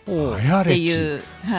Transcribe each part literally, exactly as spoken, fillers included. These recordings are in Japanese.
っていう、はい、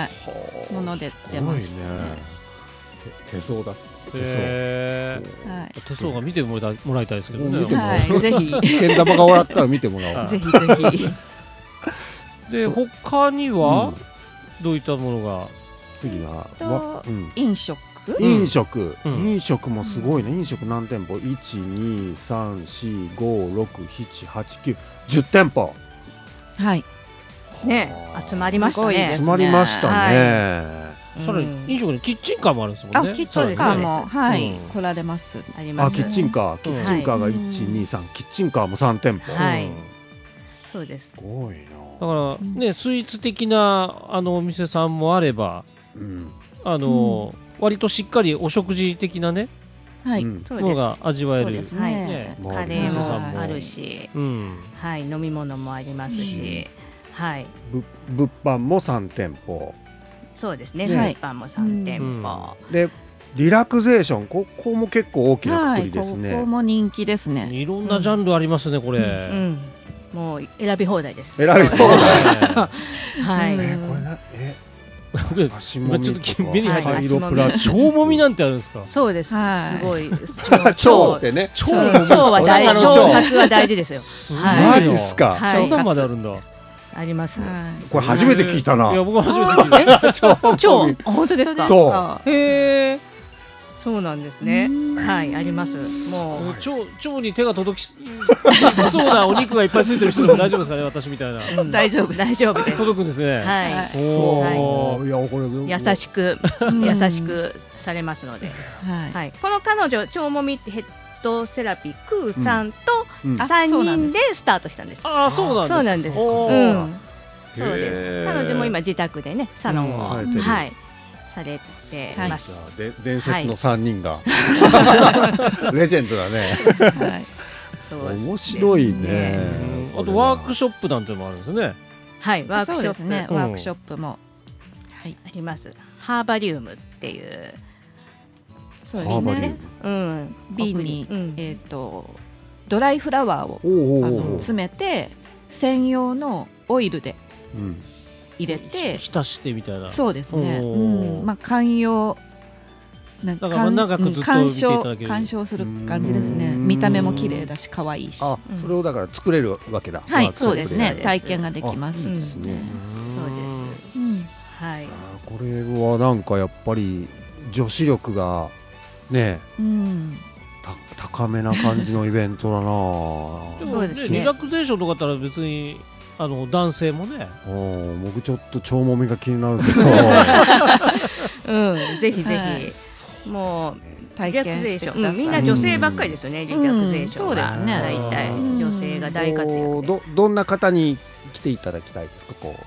もので出ましたね。 手相だ。 手相、はい、手相が見てもらいたいですけどね。 はい、ぜひけん玉が終わったら見てもらおう。 ぜひぜひ。 で他にはどういったものが、 次は、 うん、飲食。 飲食、うん、飲食もすごいね。飲食何店舗？いち、に、さん、し、ご、ろく、しち、はち、きゅう、じゅってんぽ。 はい。 ね、集まりましたね。 集まりましたね。 さらに飲食にキッチンカーもあるんですもんね。 あ、キッチンカーもはい来られます。 あります。 あ、キッチンカー、キッチンカーがいち、に、さん、キッチンカーもさん店舗。 はい。そうです。 すごいな。だからね、スイーツ的なあのお店さんもあれば、あの割としっかりお食事的なね、 はい、 ものが味わえる。 カレーもあるし、はい、飲み物もありますし、はい。 物販もさん店舗。 そうですね。物販もさん店舗。 で、リラクゼーション、ここも結構大きなくくりですね。 ここも人気ですね。 いろんなジャンルありますね、これ。 もう選び放題です。 選び放題。 はい。 これな、え。 足もみとか目に入って腸もみなんてあるんですか。 そうです。すごい。 腸ってね。 腸は大事。腸活は大事ですよ。 マジっすか。 そんなまであるんだ。 あります。 これ初めて聞いたな。 いや僕は初めて聞いた。 腸、本当ですか。 そう。 へえ。そうなんですね。はい、あります。もう腸腸に手が届きそうなお肉がいっぱいついてる人でも大丈夫ですかね、私みたいな。 大丈夫、 大丈夫です。 届くんですね。 はい。 いや、これ優しく優しくされますので。はい。この彼女腸もみヘッドセラピークーさんと三人でスタートしたんです。 ああ、そうなんです。 そうなんです。そうです。彼女も今自宅でねサロンをはいされてます。 で伝説の三人がレジェンドだね。面白いね。 あとワークショップなんてもあるんですね。 はい、ワークショップね、ワークショップもはいあります。ハーバリウムっていう。 そうですね。 うん。 瓶にえっとドライフラワーを詰めて専用のオイルで入れて浸してみたいな。 そうですね。まあ観葉なんか長くずっと見ていただける。 鑑賞する感じですね。見た目も綺麗だし可愛いし。 あ、それをだから作れるわけだ。 はい、そうですね。体験ができます。 そうです。はい。 これはなんかやっぱり女子力がね、高めな感じのイベントだな。 でもね、リラクゼーションとかだったら別にあの男性もね。 僕ちょっと腸もみが気になるけど。 うん、ぜひぜひ。もう体験してください。みんな女性ばっかりですよね。リラクゼーションが大体女性が大活躍。 どどんな方に来ていただきたいですか。こう。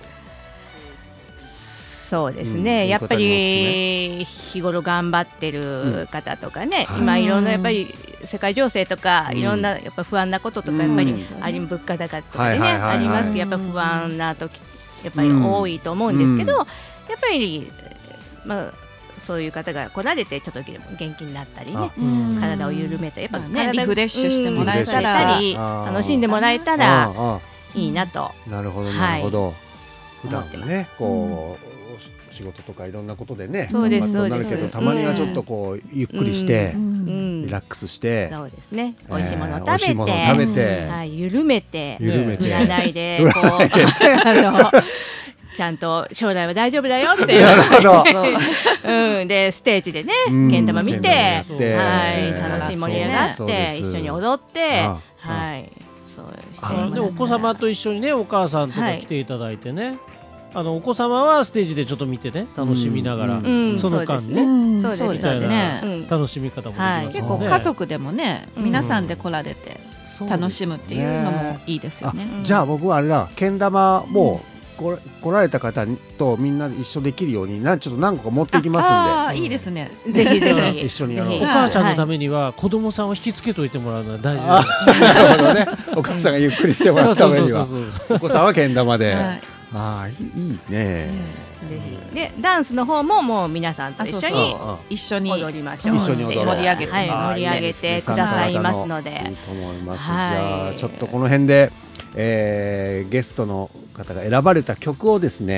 そうですね、やっぱり日頃頑張ってる方とかね、今いろんなやっぱり世界情勢とかいろんなやっぱ不安なこととかやっぱりあり物価高とかでねありますけど、やっぱ不安な時やっぱり多いと思うんですけど、やっぱりまあそういう方が来られてちょっと元気になったりね、体を緩めてやっぱねリフレッシュしてもらえたら楽しんでもらえたらいいなと。 なるほどなるほど。普段ねこう仕事とかいろんなことでね、 そうですそうです。なるけどたまにはちょっとこうゆっくりしてリラックスして、 そうですね。美味しいものを食べて、 食べて、 はい、緩めて、 緩めて、 占いでこうあのちゃんと将来は大丈夫だよっていう。 なるほど。 うん、でステージでね、けん玉見て、はい、楽しい盛り上がって一緒に踊って、はい、そうして。 お子様と一緒にね、お母さんとか来ていただいてね。あのお子様はステージでちょっと見てね楽しみながら、その間ねそうですね楽しみ方もできますね。 結構家族でもね皆さんで来られて楽しむっていうのもいいですよね。 じゃあ僕はあれだ、けん玉も来られた方とみんなで一緒できるようにちょっと何個か持っていきますんで。 ああいいですね。 ぜひぜひ一緒にやろう。 お母さんのためには子供さんを引きつけといてもらうのは大事だ。なるほどね。お母さんがゆっくりしてもらうためにはお子さんはけん玉で。ああいいね。 でダンスの方ももう皆さんと一緒に一緒に踊りましょう。 一緒に盛り上げて盛り上げてくださいますので。 いいと思います。じゃあちょっとこの辺でゲストの方が選ばれた曲をですね